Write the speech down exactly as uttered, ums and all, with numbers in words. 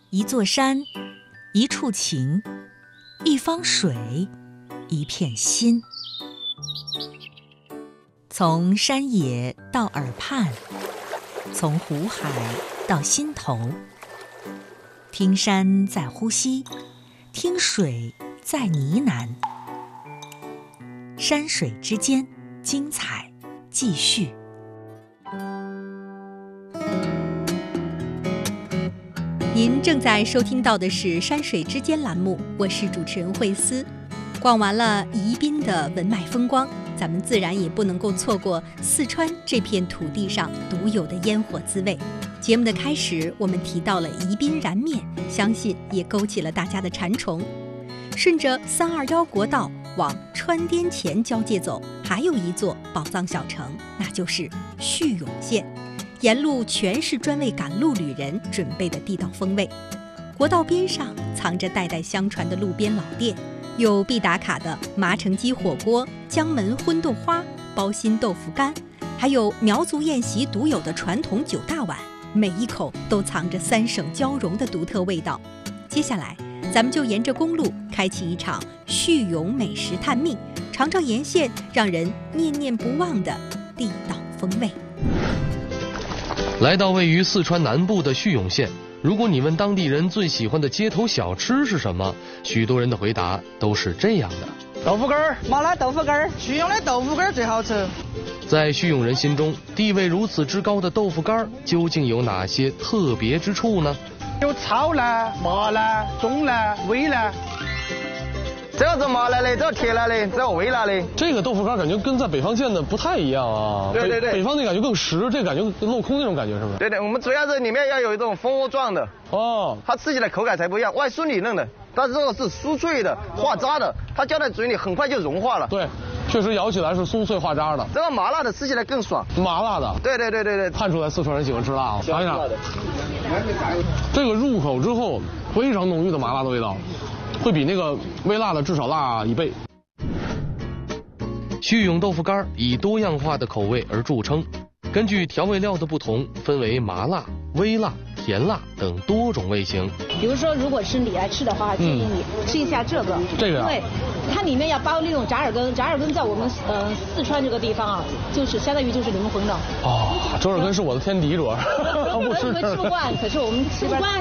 一座山，一处情，一方水，一片心。从山野到耳畔，从湖海到心头，听山在呼吸，听水在呢喃。山水之间，精彩继续。您正在收听到的是《山水之间》栏目，我是主持人慧思。逛完了宜宾的文脉风光，咱们自然也不能够错过四川这片土地上独有的烟火滋味。节目的开始，我们提到了宜宾燃面，相信也勾起了大家的馋虫。顺着三二幺国道往川滇黔交界走，还有一座宝藏小城，那就是叙永县。沿路全是专为赶路旅人准备的地道风味。国道边上藏着代代相传的路边老店，有必打卡的麻城鸡火锅、江门荤豆花、包心豆腐干，还有苗族宴席独有的传统九大碗，每一口都藏着三省交融的独特味道。接下来咱们就沿着公路开启一场叙永美食探秘，尝尝沿线让人念念不忘的地道风味。 来到位于四川南部的叙永县，如果你问当地人最喜欢的街头小吃是什么，许多人的回答都是这样的： 豆腐干儿，麻辣豆腐干儿，叙永的豆腐干儿最好吃。 在叙永人心中，地位如此之高的豆腐干儿究竟有哪些特别之处呢？ 有炒辣、麻辣、中辣、微辣。 这要是麻辣的，这要铁辣的，这要微辣的。 这个豆腐干感觉跟在北方见的不太一样啊。 对对对， 北, 北方那感觉更实，这感觉镂空那种感觉，是不是？ 对对，我们主要是里面要有一种蜂窝状的哦， 它吃起来口感才不一样，外酥里嫩的，但是这个是酥脆的、化渣的，它浇在嘴里很快就融化了。 对，确实咬起来是酥脆化渣的。 这个麻辣的吃起来更爽。 麻辣的？ 对对对对对， 看出来四川人喜欢吃辣了。尝一尝，这个入口之后非常浓郁的麻辣的味道。会比那个微辣的至少辣一倍。叙永豆腐干以多样化的口味而著称，根据调味料的不同，分为麻辣、微辣、甜辣等多种味型。 比如说，如果是你来吃的话，建议你吃一下这个， 这个、啊， 因为它里面要包那种炸耳根，炸耳根在我们呃四川这个地方啊，就是相当于就是灵魂了。 哦，折耳根是我的天敌，主要是不吃，吃不惯，可是我们吃不惯。